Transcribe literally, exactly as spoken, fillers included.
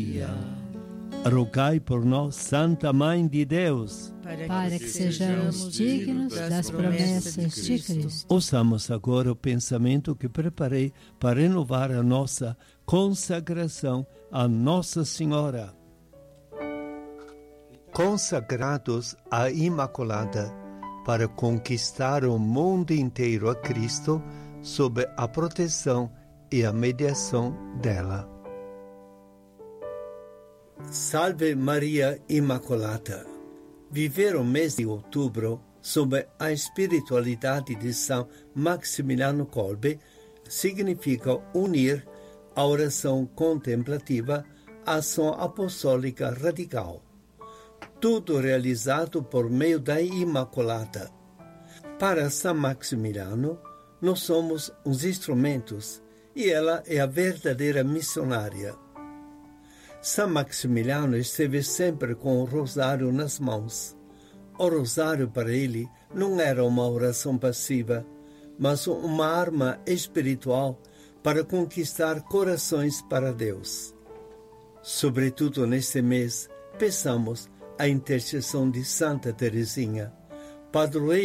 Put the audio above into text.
Rogai por nós, Santa Mãe de Deus, para que sejamos dignos das promessas de Cristo. Ouçamos agora o pensamento que preparei para renovar a nossa consagração a Nossa Senhora. Consagrados à Imaculada, para conquistar o mundo inteiro a Cristo, sob a proteção e a mediação dela. Salve Maria Imaculata! Viver o mês de outubro sob a espiritualidade de São Maximiliano Kolbe significa unir a oração contemplativa à ação apostólica radical. Tudo realizado por meio da Imaculata. Para São Maximiliano, nós somos os instrumentos e ela é a verdadeira missionária. São Maximiliano esteve sempre com o rosário nas mãos. O rosário para ele não era uma oração passiva, mas uma arma espiritual para conquistar corações para Deus. Sobretudo neste mês, peçamos a intercessão de Santa Teresinha, padroeira